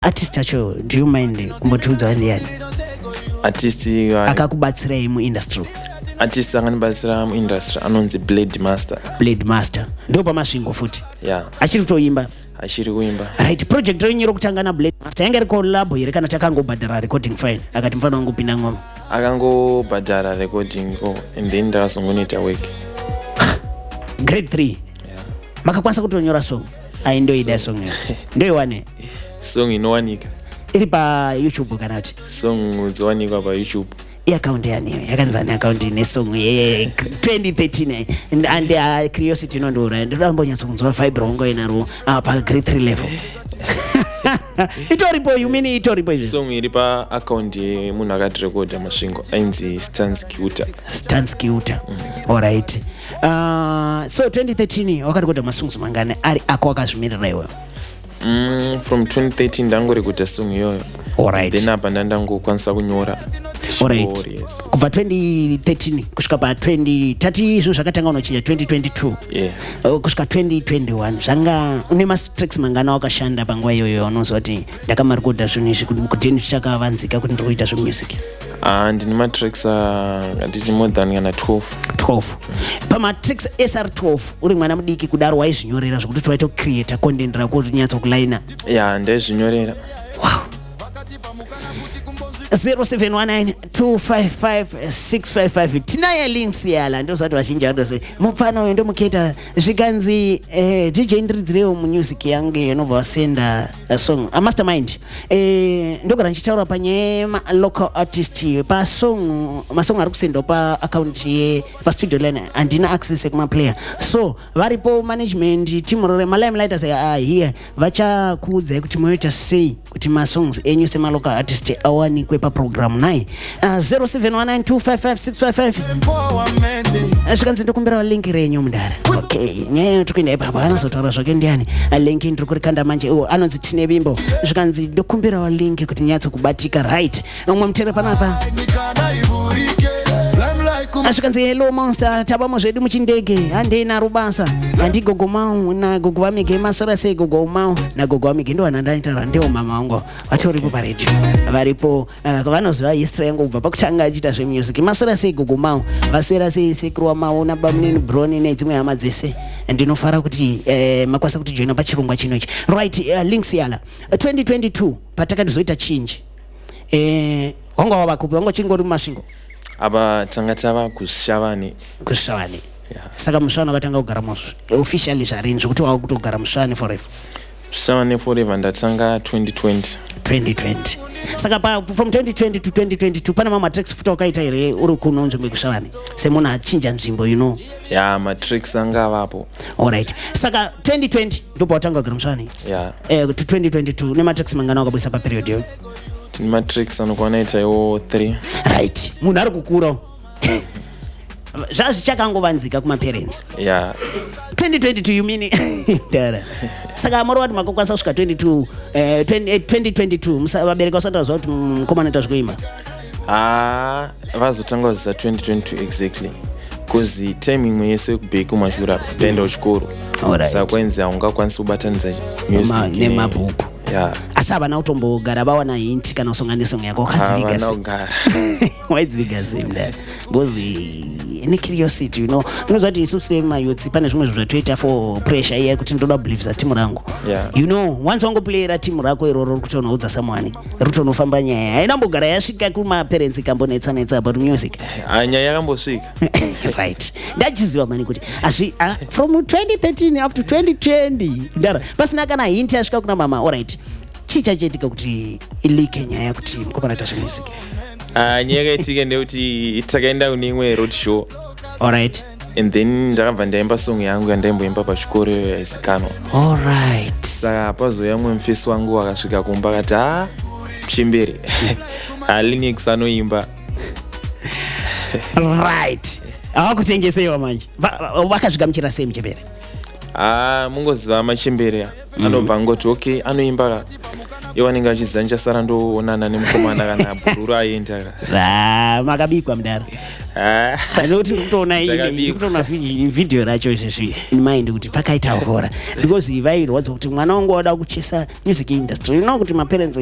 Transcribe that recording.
artist acho, do you mind kumbotiudza ndiani artist akakubatsira mu industry? Artist anganibatsira mu industry anonzi Blade Master ndo pamasvingo futi. Yeah, achiri kutoimba. Achiri kuimba. Right, project renyu rokutanga na Blade Master yanga iri collab here kana takangobhadhara recording fine akati mfana wangu pinda ngoma? Akangobhadhara recording and then ndakazongoita work. Grade 3. Yeah. Makakwanisa kutonyora song? Ndoida song ndoiwane song inowanika iri pa YouTube kana kuti song dzowanikwa pa YouTube. Account yani yakanzani account ine song 2013 and curiosity nondora ndambonyatsa kunzwa fiber wangu inaro pa grade 3 level. Itoripo, you mean itoripo izi? Song iri pa account munhu akatirekoda masvingo ainzi Stans Kiuta. Alright. So 2013 wakarekoda masongs mangane ari ako akazvimirira iwe? From 2013 ndangorekoda song iyoyo. Alright. Then apa ndandangokwanisa kunyora. Alright. Yes. Kubva 2013 kusvika pa 2030 izvo zvakatanga unochinja 2022. Yeah. Kusvika 2021 zvanga une matracks mangana wakashanda panguva iyoyo unozwa kuti ndakamarekoda zvinhu izvi kuti zvichakavanzika kuti ndiri kuita zvemusic? Ndine matracks ndichi more than kana 12. Pamatracks SR12 uri mwana mudiki kudaro waizvinyorera zvokuti waita kucreata content rako kuti nyatso kulaina? Yeah, ndaizvinyorera. Wow. 0719255655 tinaye links yala ndozvati vazhinji vandose mupfana uyu ndomuketa zvikanzi DJ ndiridzirewo music yangu inobva wasenda song mastermind ndogara ndichitaura panyaya local artist masong ari kusendawo pa account pastudio line handina access ekumaplayer, so varipo management team malimelight here vachakuudzai kuti moita sei kuti masongs enyu semalocal artist awanikwe paprogramu nai 0719255655 zvikanzi ndokumbira link renyu mundara. Okay, nyaya tikuenda ipapa anazotaura zvake ndiani link ndiri kurikanda manje anonzi tine vimbo zvikanzi ndokumbira link kuti nyatso kubatika. Right, umwe mutere panapa asvikanzi hello monster tabamo zvedu muchindege handina rubasa handi gogo mau na gogo wamige masora sei gogo mau na gogo wamige ndo anandaitaura ndewo mama wangu vatoripo paredio varipo vanoziva history yangu kubva pakutanga achiita zvemusic. Masora sei gogo mau vaswera sei sekuru wamau nabamunini broni nedzimwe hama dzese ndinofara kuti makwanisa kuti joina pachirongwa chinochi. Right, links yala 2022 patakatizoita chinji wanga wavakupi wanga chingori mumasvingo apa tanga tava kushavani. Yeah. Saka musvani wakatanga kugara muzvo officially zvarini zvokuti wava kutogara musvani forever? Mushavani forever ndatanga 2020. Saka from 2020 to 2022 pana matracks futa wakaita here uri kuno nzvimbo yekushavani semunhu achinja nzvimbo yeah, matracks anga avapo. Alright, saka 2020 ndopa watanga kugara musvani? Yeah. To 2022 nematracks mangana wakabudisa paperiod yo? Tine matracks anokwana itaiwo 3. Right, munhu ari kukura zvazvichakangovanzika kumaparents. Yeah. 2022 you mean dara saka muri wati makokwanisa kusvika 2022 vabereki vasati vazva kuti mukomana ita zvekuimba? Vazotanga kuzisa 2022 exactly because time imwe yese kubheki kumashura taenda kuchikoro. Saka kwenzi haungakwanisi kubatanidza music nemabhuku. Yeah. Asi havana kutombogara vawana hinti kana kusongana nesong yako wakadziviga sei? Waidziviga sei mdara? Because ine curiosity unozva kuti isu semayotsi pane zvimwe zvinhu zvatoita for pressure iya kuti ndoda kubelievisa timu rangu. Once wangoplayera timu rako iroro rikutonoudza someone ritonofamba nyaya hainambogara yasvika kumaparents ikambonetsanetsa about music. Nyaya yakambosvika. Right, ndachiziva mani kuti from 2013 up to 2020 ndara pasina kana hinti yasvika kuna mama. Alright, chii chachiitika kuti ilike nyaya kuti mukomana ita zvemusic? Nyaya yakaitika ndekuti takaenda kune imwe road show. Alright. And then ndakabva ndaimba song yangu yandaimboimba pachikoro yaizikanwa. Alright. Saka pazoya mumwe mufesi wangu akasvika kumba akati Chimbere Linux anoimba. Right, avakutengeseiwa manje vakazvigamuchira sei Muchembere? Mungoziva Machembere anobva ngoti okay anoimba iwanenge achizanja sara ndoonana nemukomana kana bhururu aenda makabikwa mudara anoti kutoona vhidhiyo racho izvezvi in mind kuti pakaita hora because vairwadza kuti mwana wangu wada kuchesa music industry kuti maparents